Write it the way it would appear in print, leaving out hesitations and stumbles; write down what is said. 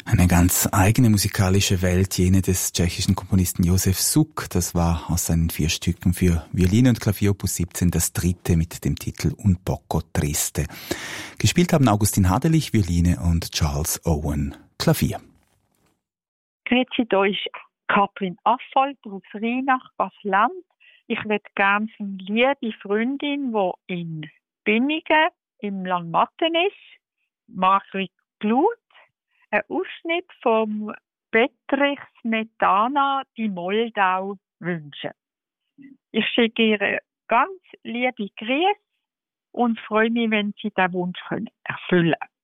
Eine ganz eigene musikalische Welt, jene des tschechischen Komponisten Josef Suk. Das war aus seinen 4 Stücken für Violine und Klavier Opus 17 das 3. mit dem Titel Un poco triste. Gespielt haben Augustin Hadelich, Violine, und Charles Owen, Klavier. Grüezi, da ist Katrin Affolter aus Rheinach, Basel-Land. Ich möchte gerne eine liebe Freundin, die in Binningen im Langmatten ist, Margrit Glut, ein Ausschnitt vom Petrich Smetana, die Moldau, wünschen. Ich schicke ihr ganz liebe Grüße und freue mich, wenn Sie diesen Wunsch erfüllen können.